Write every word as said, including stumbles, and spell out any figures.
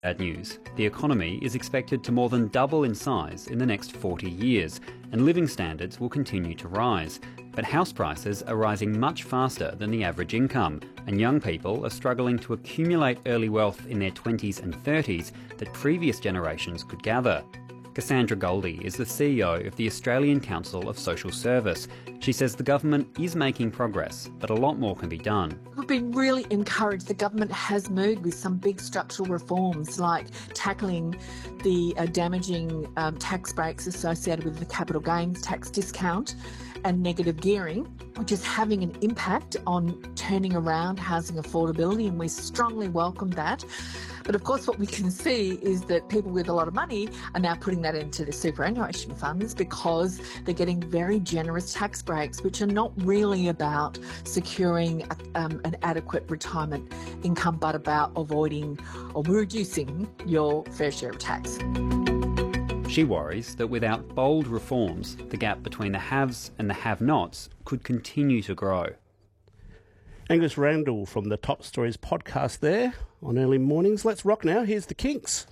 Bad news. The economy is expected to more than double in size in the next forty years, and living standards will continue to rise. But house prices are rising much faster than the average income, and young people are struggling to accumulate early wealth in their twenties and thirties that previous generations could gather. Cassandra Goldie is the C E O of the Australian Council of Social Service. She says the government is making progress, but a lot more can be done. We've been really encouraged. The government has moved with some big structural reforms, like tackling the uh, damaging um, tax breaks associated with the capital gains tax discount and negative gearing, which is having an impact on turning around housing affordability, and we strongly welcome that. But of course what we can see is that people with a lot of money are now putting that into the superannuation funds because they're getting very generous tax breaks, which are not really about securing a, um, an adequate retirement income, but about avoiding or reducing your fair share of tax. She worries that without bold reforms, the gap between the haves and the have-nots could continue to grow. Angus Randall from the Top Stories podcast there on Early Mornings. Let's rock now. Here's the Kinks.